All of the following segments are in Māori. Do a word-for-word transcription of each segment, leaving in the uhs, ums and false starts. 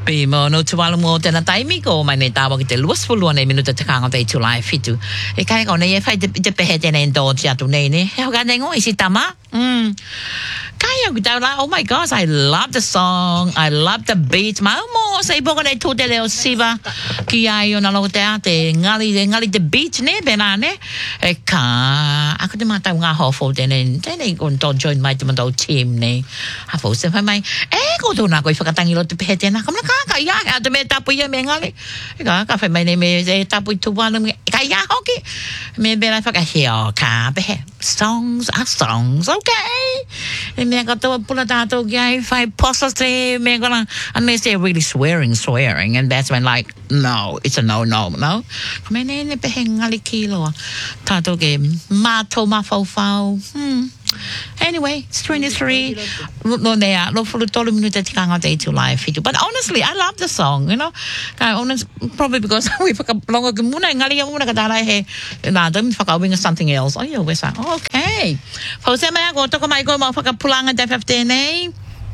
Bimo no tuwalu mo te na taimi ko mai ne tawa ki te luas pulu nei minuta te kanga te tulai fitu. E kai ko nei e fai te te pehe te nei ndo tia tu nei ne. He ga nei ngo isi tama. Mm. Kai o ta la oh my gosh I love the song. I love the beat. Ma mo sei bogo nei tu te leo siva ki ai ona lo te ate ngali ngali the beat ne bena ne. E ka aku te mata nga ho fo te nei te nei kon to join mai te mata team ne. Ha fo se fai mai. E ko to na ko whakatangi lo te pehe te na kamla ka ka ya ha te me tapu ia me ngali. E ka ka fai mai nei me e tapu tu wala me ka ya hoki. Me bena whaka heo ka pehe. Songs are songs, okay? E me ka to pula tato ki fai posa te me gonna unless they're really swearing swearing and that's when like no it's a no no no. Me nei ne pehe ngali kilo tato ke mato ma fau fau. Hmm. Anyway, it's twenty-three. No, they are. No, for the tolu minuta te kanga te tu live fitu. But honestly, I love the song. You know, I honest probably because we fuck up longer. Muna ngali yung muna katara he. Na dami fuck up something else. Oh, you wesa. Okay. Fause maya ko to ko mai ko mo fuck up pulanga te fifteen eh.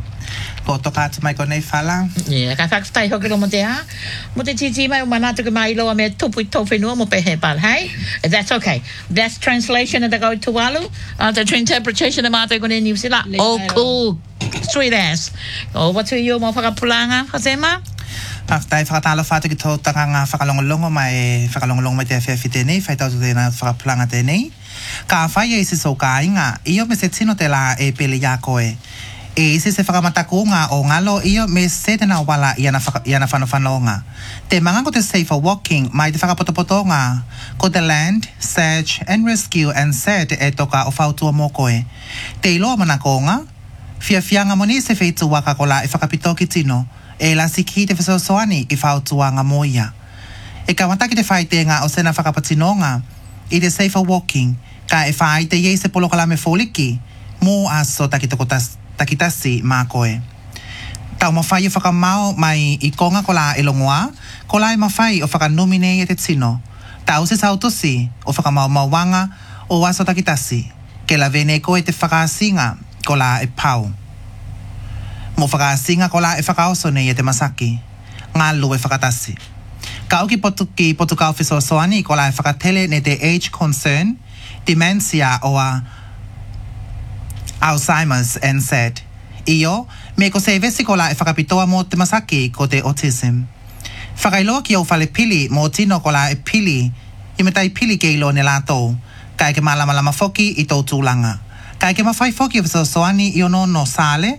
Ko to ka mai ko nei fala. Yeah, ka fax tai hoki lo mo te ha. Mo te titi mai mana to ko mai lo me tupu tofu no mo pe he pal. Hey, that's okay. That's translation of the go to walu. Uh, the interpretation of mate ko ni New Zealand. Oh, cool. Sweet ass. Oh, what you mo fa pulanga fasema? After whakatalo whata ki tō taka ngā whakalongolongo mai whakalongolongo mai te awhiawhi tēnei, whai tautu tēnā whakapulanga tēnei. Ka whai e isi sou ka inga, iyo me se tino te la e pele ia koe. E isi se whakamatakunga o ngalo iyo me se tena wala i ana whanawhanonga. Te manga ko te safer walking mai te whakapotopotonga. Ko te land, search and rescue and set e toka o whautua mō koe. Te iloa manakonga, whiawhianga moni se wheitu waka ko la e whakapito ki tino. E la siki te whasosoani ki whautuanga moia. E ka wataki te whaitenga o sena whakapatinonga, i te safer walking, ka e whaai te iei se polokalame fōliki, mō aso takitakotas, takitasi mā koe. Tau mawhai o whakamau mai i konga ko la e longoa, ko la e mawhai o whakanumine e te tino. Tau se sautosi o whakamau mawanga o aso takitasi, ke la vene koe te whakaasinga ko la e pau. Mo whakaasinga ko la e whakaoso nei e te masaki. Ngā lu e whakatasi. Ka uki potu ki potu kau whesosoani ko la e whakatele ne te age concern, dementia o a Alzheimer's and said. Iyo, me ko se vesi ko la e whakapitoa mo te masaki ko te autism. Whakailoa ki au whale pili mo tino ko la e pili, i me tai pili ke ilo ne lātou, ka e ke malamalama foki i tau tūlanga. Ka e ke mawhai foki o whesosoani i ono no sale,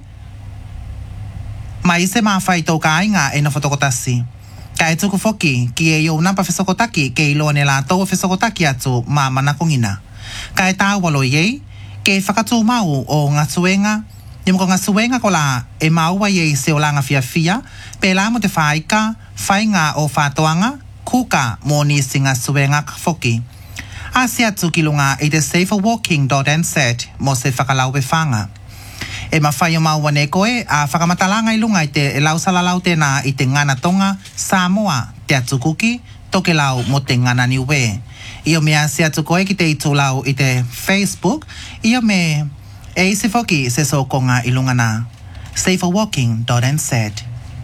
mai se mawhai tau ka ainga e na whatokotasi. Ka e tuku foki ki e iau nampa whesokotaki ke ilo ne la tau whesokotaki atu mā manakongina. Ka e tā walo iei, ke e whakatū mau o ngā suenga, i mko ngā suenga ko la e maua iei se o langa fia fia, pe la mo te whaika, whainga o whātoanga, kuka mo nisi ngā suenga foki. Asi atu ki lunga i te safer walking dot n z mo se whakalau e whanga. E mawhai o maua ne koe, a whakamatalanga i lunga i te e lau salalau tēnā i te ngana tonga, Samoa, te atu kuki, toke lau mo te ngana niwe. Io mea se atu koe ki te itu lau i te Facebook, io me e isi foki se so konga i lunga na. safer walking dot n z.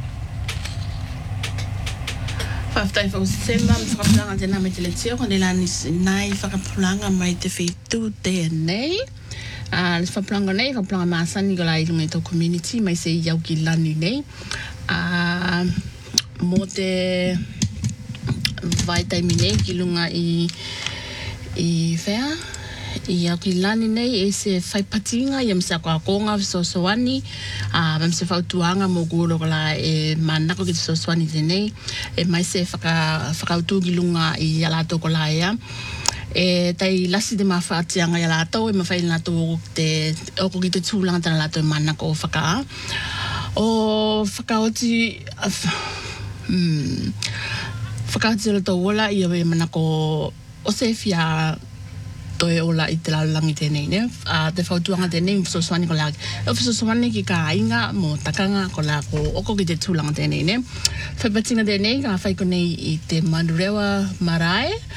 Whaftai whausema, whakapulanga tēnā me te le teo, kone la nai whakapulanga mai te whetu tēnei. Uh, let's whapulanga nei, whapulanga māsani ko la i lunga i tō community, mai se iau ki lani nei. Uh, mō te vai taimi nei ki lunga i, i whea, i iau ki lani nei, e se whaipatinga, i am se ako akonga sosoani, uh, am se whautuanga mō kūro ko la e manako ki te sosoani tēnei, e mai se whaka, whakautu ki lunga i alato ko la ea. E tai lasi te mawhaatianga ia lātou, e mawhai lātou o te oko ki te tūlanga tana lātou e manako o whaka. O whakaoti, hmm, whakaoti o lātou ola i awe manako o se fia toe ola i te laulangi tēnei, ne? A te whautuanga tēnei, mfisoswani ko la, o mfisoswani ki ka inga, mo takanga ko la ko oko ki te tūlanga tēnei, ne? Whaipatinga tēnei, ka whai ko nei i te manurewa marae,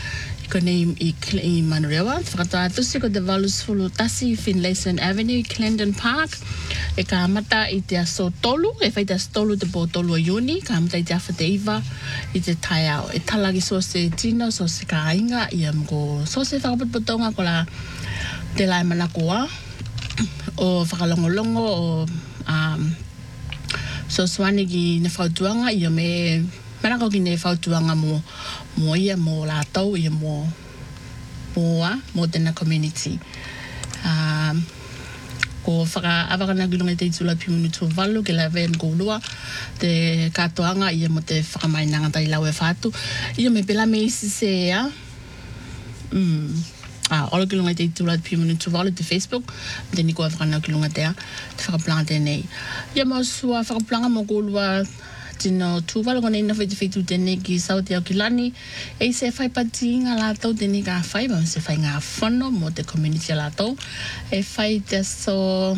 Kone i i Manurewa, whakatoa tusi ko te valus fulu tasi Finlayson Avenue, Clendon Park. E ka amata i te aso tolu, e whai te aso tolu te po tolu a Iuni, ka amata i te awha te iwa i te tai au. E talagi so se tino, so se ka inga, i am ko so se whakaputputonga ko la te lai manakoa, o whakalongolongo, o um, so swane ki na whautuanga, i am e manako ki ne whautuanga mo mo ia mo lātou ia mo moa mo tēnā community. Um, ko whaka awakana gilunga te itula pimunu tū walu ke la ven kōlua te katoanga ia mo te whakamainanga tai lau e whātu. Ia me pela me isi se ea. Mm. Ah, ola gilunga te itula pimunu tū walu te Facebook. Te niko awakana gilunga tea te whakaplanga tēnei. Ia mo sua whakaplanga mo kōlua tino tūwalo kone ina whaiti whaitu tēnei ki sauti au ki lani. E se whai pati ngā lātou tēnei ka whai, ma se whai ngā whono mo te community a lātou. E whai te so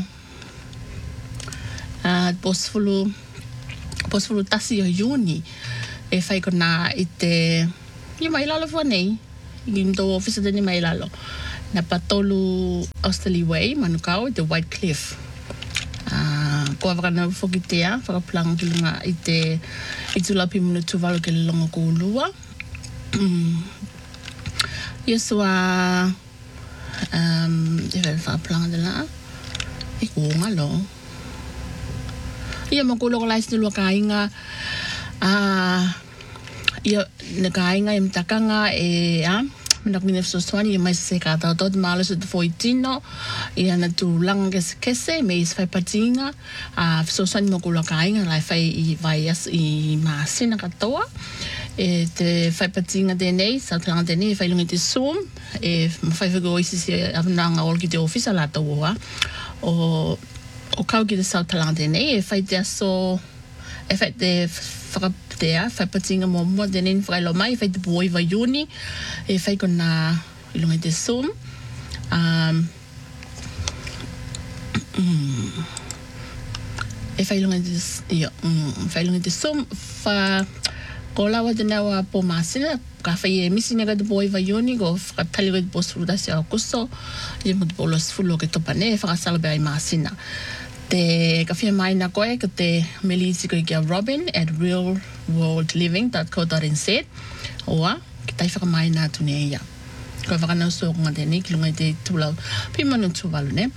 uh, posfulu, posfulu tasi o Iuni. E whai kona i te, ia mai lalo fua nei, i mto ofisa tēnei mai lalo. Na patolu Austerley Way, manukau, i te White Cliff. Uh, ko awakana whokitea, whakapulanga ki lunga i te i tula pimunu tūwalo ke longa kōlua. Ia sua um, e whai whakapulanga de la e kōnga lo. Ia mo kōlua ko laisi nilua ka inga uh, ia na ka inga i mtakanga e a Menak minef so swani, mai se ka tau tau te maalo se te fo i tino, i ana tu langa kese kese, me is fai patinga, a so swani mo kula ka inga, lai fai i vai as i maasina katoa, e te fai patinga tēnei, sa tanga tēnei, e fai lungi te Zoom, e fai whigo isi se avunanga ol ki te ofisa la tau oa, o, o kau ki te sau talanga tēnei, e fai te aso, e fai te whakatea, whai patinga mō mua tēnei whakailo mai, e fai te boi vai Iuni, e whai kona ilunga te Zoom. Um, mm, e whai ilunga te, ia, mm, whai ilunga te Zoom, wha, ko lawa te nawa po māsina, ka whai e misi nega te boi vai Iuni, ko whakatali ko te po surudasi au kuso, i mo te polo sifulu ke topane, e whakasalabe ai māsina. Te ka whia mai na koe ka te melisi koe kia Robin at real world living dot co dot n z oa ki tai whaka mai nā tune ia. Koe whakanau sō kunga tēnei ki lunga i te tūlau pimanu tūwalu ne.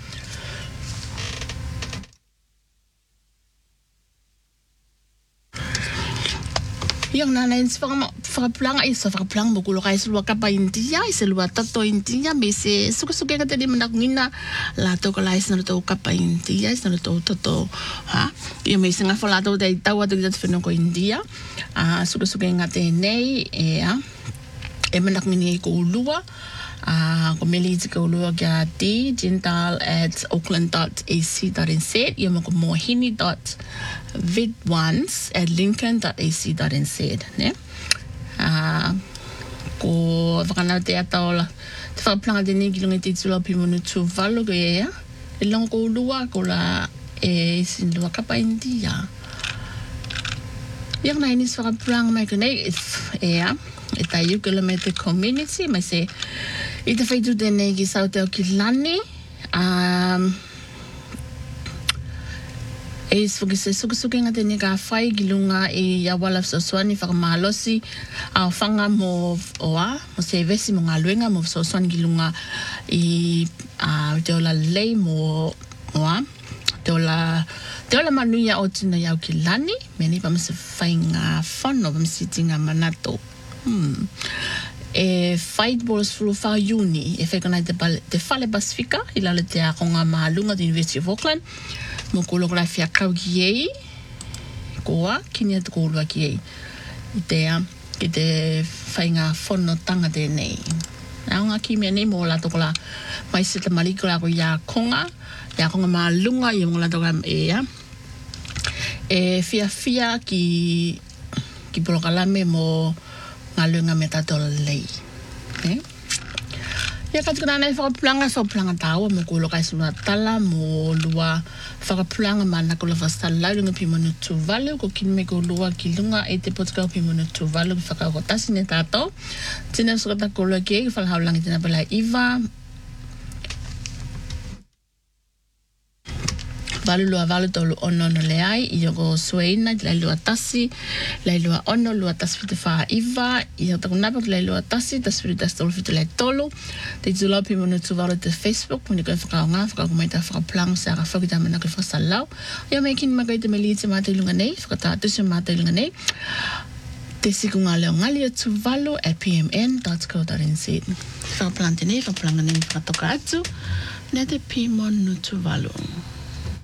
Yang nana ins whakapulanga i sa whakapulanga mo kulo kai silua kapa india, i se lua tato india, me se suka-suka ka tēne manak ngina la tau ka lai sina tau kapa india, i sina tau tato, ha? Ia me se ngawha la tau tei tau atu ki tatu whenua ko india, uh, suka-suka inga tēnei, e a, e manak ngini i ko ulua, uh, ko meli iti ko ulua kia di, gentile at auckland dot a c dot n z, ia mo ko mohini dot vid ones at lincoln dot a c dot n z, ne? Uh, ko whakanau te atao la, te whakapulanga tēnei ki lunga i te tūlau pimunu tūwalu ko ea, e longa ko ulua ko la e sin lua kapa india. Iak na inis whakapulanga mai ko nei, ea, e tai ukela me te community, mai se, i te whaitu tēnei ki Sauteo ki Lani, um, e suki se suki nga tēnei ka whai ki lunga i awala Soswani whakamahalosi a whanga mo oa, mo se vesi mo ngā luenga mo Soswani ki lunga i uh, te ola lei mo oa, te ola te ola manuia o tina iau ki Lani, meni pa mse whai ngā whano, pa mse tinga manato. Hmm. E whai bolos fulu wha Iuni, e whaikanai te, te whale Pasifika, i lale te akonga mahalunga te University of Auckland, mo kolo kolai whia kau ki ei, koa, kini atu kōrua ki ei, i te a, ki te whai ngā whono tanga tēnei. Nā ngā ki mea nei mo la toko la mai se te mariko la ko ia konga, ia konga mahalunga, ia mo la toko la e a, e whia whia ki, ki polokalame mo ngā luenga me tatola lei. Eh? Ia katukana nei whakapulanga, whakapulanga tāua, mo kolo kai suna tala, mo lua whakapulanga mana ko la whastalau, lunga pi manu tuvalu, ko kini me ko lua ki lunga e te potukau pi manu tuvalu, ki whakakotasi ne tātou. Tina sukata kolo ke, ki whalahaulangi tina pala iwa, valu lua valu tolu ono no leai, i yoko sueina, i lai lua tasi, lai lua ono, lua tasi fitu wha iwa, i yoko takunapa ki lai lua tasi, tasi fitu tasi tolu fitu lai tolu, te tulau pi monu tu valu te Facebook, muni koe whakaonga, whakakumaita whakaplang, sa ka whakitamana koe whasalau, ia mei kini makai te meli te mātai lunga nei, whakatatu se mātai lunga nei, te siku ngā leo ngali o tu valu at p m n dot co dot n z. Whakaplang te nei, whakaplang nei, whakatoka atu, ne te pi monu tu valu.